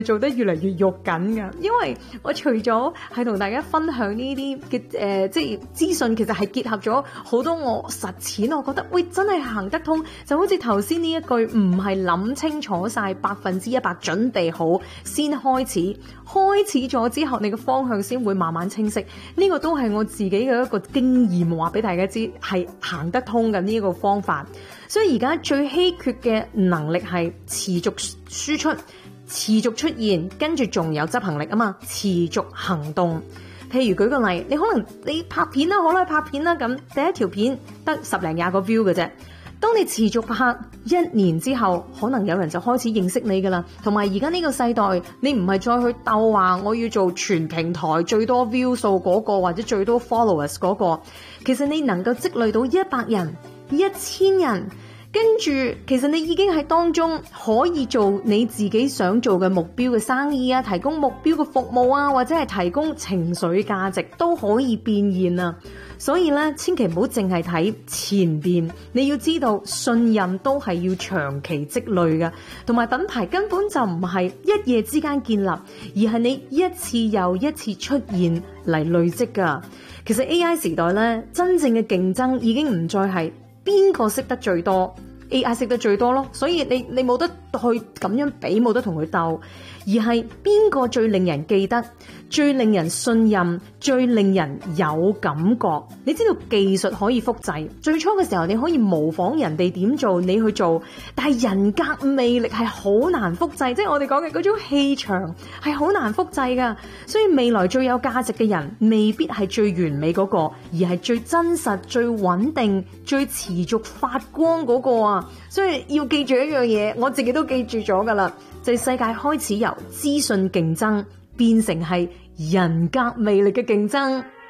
做得越嚟越肉緊噶，因為我除咗係同大家分享呢啲嘅即係資訊，其實係結合咗好多我實踐，我覺得喂真係行得通，就好似頭先呢一句，唔係諗清楚晒100%準備好先開始咗之後，你嘅方向先會慢慢清晰。呢個都係我自己嘅一個經驗，話俾大家知係行得通嘅呢一個方法。所以而家最稀缺嘅能力係持續輸出。持續出現，跟住仲有執行力啊嘛，持續行動。譬如舉個例，你可能你拍片啦，好啦，拍片啦，咁第一條片得10零20個 view 嘅啫。當你持續拍1年之後，可能有人就開始認識你噶啦。同埋而家呢個世代，你唔係再去鬥話我要做全平台最多 view 數嗰個，或者最多 followers 嗰個。其實你能夠積累到100人、1000人。跟住，其實你已經喺當中可以做你自己想做嘅目標嘅生意啊，提供目標嘅服務啊，或者係提供情緒價值都可以變現啊。所以咧，千祈唔好淨係睇前邊，你要知道信任都係要長期積累嘅，同埋品牌根本就唔係一夜之間建立，而係你一次又一次出現嚟累積噶。其實 AI 時代咧，真正嘅競爭已經唔再係邊個識得最多 ，AI 識得最多咯，所以你冇得去咁樣比，冇得同佢鬥，而係邊個最令人記得、最令人信任、最令人有感覺。你知道技術可以複製，最初嘅時候你可以模仿人哋點做，你去做，但係人格魅力係好難複製，即係我哋講嘅嗰種氣場係好難複製噶。所以未來最有價值嘅人，未必係最完美嗰個，而係最真實、最穩定、最持續發光嗰個啊！所以要記住一樣嘢，我自己都記住咗噶啦，就係世界開始由資訊競爭變成係人格魅力嘅競爭。